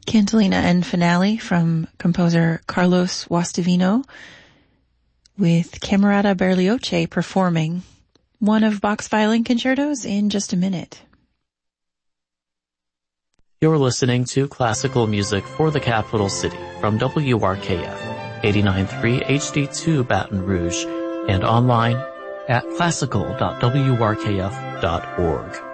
Cantilena and Finale from composer Carlos Guastavino, with Camerata Berlioche performing one of Bach's violin concertos in just a minute. You're listening to classical music for the capital city from WRKF 89.3 HD2 Baton Rouge and online at classical.wrkf.org.